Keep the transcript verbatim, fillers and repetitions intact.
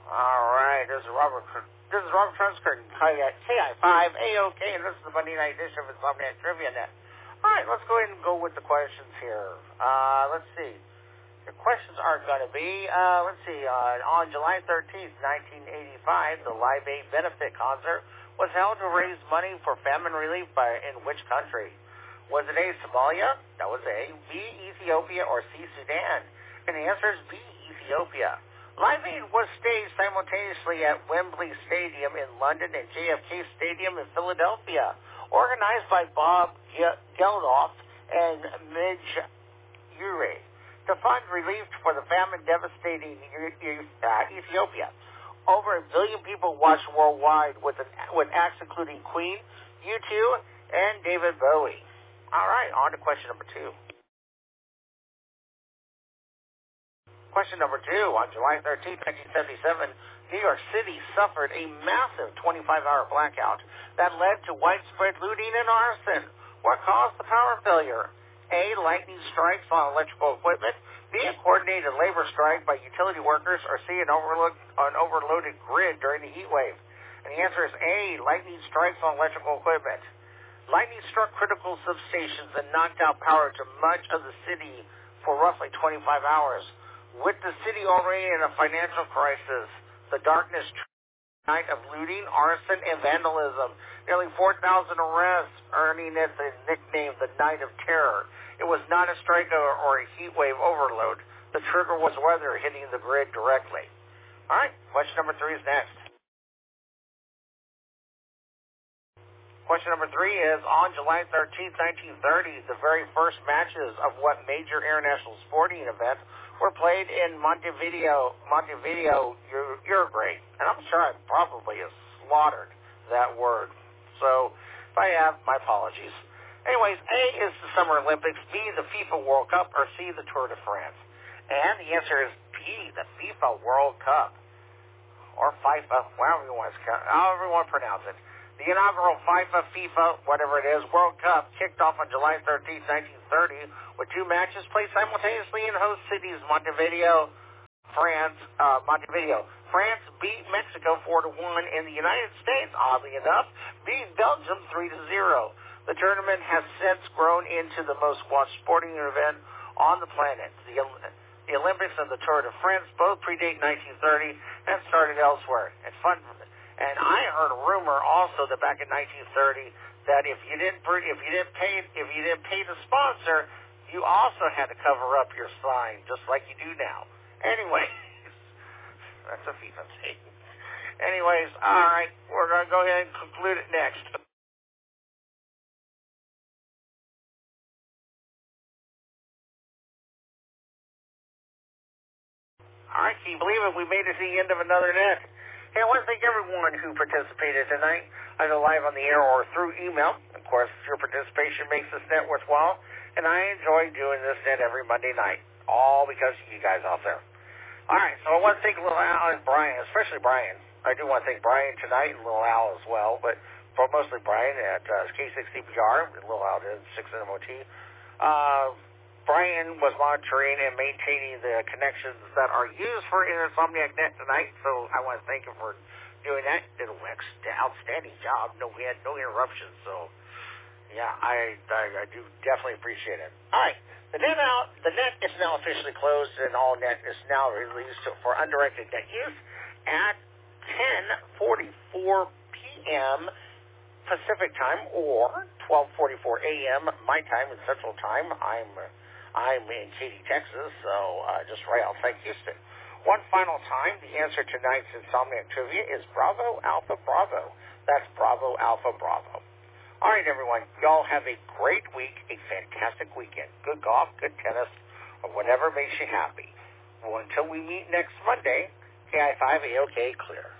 All right, this is Robert. This is Robert Trunsker, K I five A O K, and this is the Monday night edition of Insomniac Trivia Net. All right, let's go ahead and go with the questions here. Uh, let's see. The questions are going to be, uh, let's see, uh, on July thirteenth, nineteen eighty-five, the Live Aid benefit concert was held to raise money for famine relief by in which country? Was it A, Somalia? That was A. B, Ethiopia, or C, Sudan? And the answer is B, Ethiopia. Live Aid was staged simultaneously at Wembley Stadium in London and J F K Stadium in Philadelphia, organized by Bob Geldof and Midge Ure to fund relief for the famine devastating uh, Ethiopia. Over a billion people watched worldwide with, an, with acts including Queen, U two, and David Bowie. All right, on to question number two. Question number two. On July thirteenth, nineteen seventy-seven, New York City suffered a massive twenty-five hour blackout that led to widespread looting and arson. What caused the power failure? A, lightning strikes on electrical equipment. B, a coordinated labor strike by utility workers. Or C, an, overload, an overloaded grid during the heat wave. And the answer is A, lightning strikes on electrical equipment. Lightning struck critical substations and knocked out power to much of the city for roughly twenty-five hours. With the city already in a financial crisis, the darkness night of looting, arson, and vandalism, nearly four thousand arrests, earning it the nickname the Night of Terror. It was not a strike or, or a heat wave overload. The trigger was weather hitting the grid directly. All right, question number three is next. Question number three is, on July thirteenth, nineteen thirty, the very first matches of what major international sporting event were played in Montevideo, Montevideo, Uruguay. And I'm sure I probably have slaughtered that word. So if I have, my apologies. Anyways, A is the Summer Olympics, B, the FIFA World Cup, or C, the Tour de France. And the answer is B, the FIFA World Cup. Or FIFA, however you want to, however you want to pronounce it. The inaugural FIFA, FIFA, whatever it is, World Cup kicked off on July thirteenth, nineteen thirty, with two matches played simultaneously in host cities Montevideo, France. Uh, Montevideo, France beat Mexico four to one, and the United States, oddly enough, beat Belgium three to zero. The tournament has since grown into the most watched sporting event on the planet. The, the Olympics and the Tour de France both predate nineteen thirty and started elsewhere. And fun. And I heard a rumor also that back in nineteen thirty that if you didn't if you didn't pay if you didn't pay the sponsor, you also had to cover up your sign just like you do now. Anyways, that's a FIFA thing. Anyways, all right, we're gonna go ahead and conclude it next. All right, can you believe it? We made it to the end of another net. Hey, I want to thank everyone who participated tonight, either live on the air or through email. Of course, your participation makes this net worthwhile, and I enjoy doing this net every Monday night, all because of you guys out there. All right, so I want to thank Little Al and Brian, especially Brian. I do want to thank Brian tonight and Little Al as well, but mostly Brian at uh, K six C P R, and Little Al did six M O T. Uh, Brian was monitoring and maintaining the connections that are used for Insomniac Net tonight, so I want to thank him for doing that. Did an outstanding job. No, we had no interruptions, so yeah, I, I I do definitely appreciate it. All right, the net out the net is now officially closed, and all net is now released for undirected net use at ten forty-four p.m. Pacific time or twelve forty-four a.m. my time in Central Time. I'm I'm in Katy, Texas, so uh, just right outside Houston. One final time, the answer to tonight's Insomniac Trivia is Bravo Alpha Bravo. That's Bravo Alpha Bravo. All right, everyone, y'all have a great week, a fantastic weekend. Good golf, good tennis, or whatever makes you happy. Well, until we meet next Monday, K I five A O K clear.